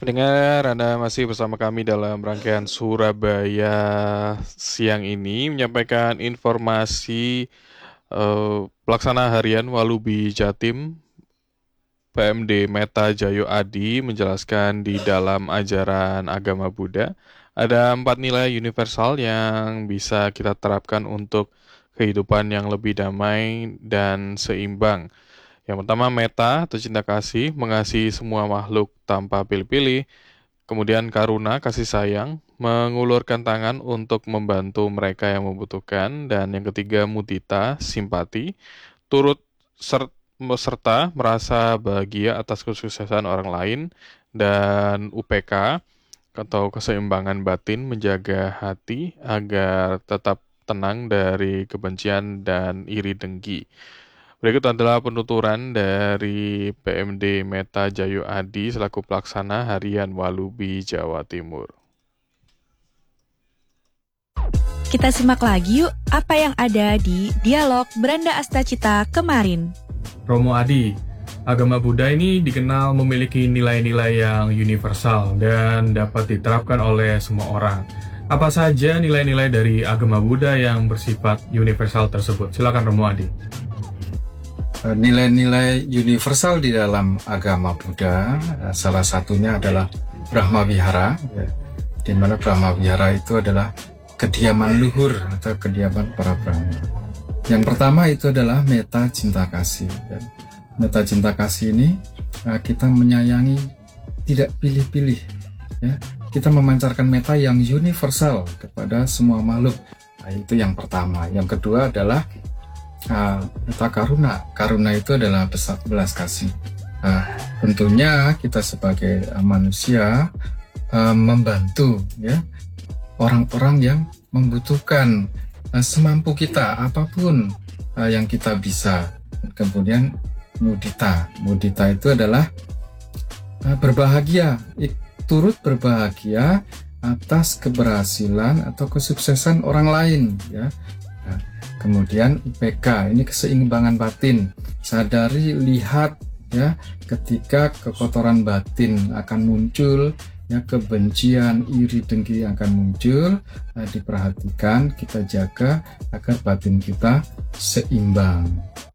Pendengar, Anda masih bersama kami dalam rangkaian Surabaya siang ini menyampaikan informasi pelaksana harian Walubi Jatim PMD Meta Jayo Adi menjelaskan di dalam ajaran agama Buddha ada 4 nilai universal yang bisa kita terapkan untuk kehidupan yang lebih damai dan seimbang. Yang pertama meta atau cinta kasih, mengasihi semua makhluk tanpa pilih-pilih. Kemudian karuna, kasih sayang, mengulurkan tangan untuk membantu mereka yang membutuhkan. Dan yang ketiga mudita, simpati, turut serta merasa bahagia atas kesuksesan orang lain. Dan UPK atau keseimbangan batin, menjaga hati agar tetap tenang dari kebencian dan iri dengki. Berikut adalah penuturan dari PMD Meta Jayo Adi selaku pelaksana harian Walubi Jawa Timur. Kita simak lagi yuk apa yang ada di dialog Beranda Astacita kemarin. Romo Adi, agama Buddha ini dikenal memiliki nilai-nilai yang universal dan dapat diterapkan oleh semua orang. Apa saja nilai-nilai dari agama Buddha yang bersifat universal tersebut? Silakan Romo Adi. Nilai-nilai universal di dalam agama Buddha, salah satunya adalah Brahma Vihara, di mana Brahma Vihara itu adalah kediaman luhur atau kediaman para Brahma. Yang pertama itu adalah meta cinta kasih. Meta cinta kasih ini kita menyayangi tidak pilih-pilih, ya. Kita memancarkan meta yang universal kepada semua makhluk. Itu yang pertama. Yang kedua adalah meta karuna. Karuna itu adalah belas kasih. Tentunya kita sebagai manusia membantu, ya, orang-orang yang membutuhkan semampu kita, apapun yang kita bisa. Kemudian mudita. Mudita itu adalah berbahagia, turut berbahagia atas keberhasilan atau kesuksesan orang lain, ya. Kemudian UPK, ini keseimbangan batin. Sadari, lihat, ya, ketika kekotoran batin akan muncul, ya, kebencian, iri, dengki akan muncul, diperhatikan, kita jaga agar batin kita seimbang.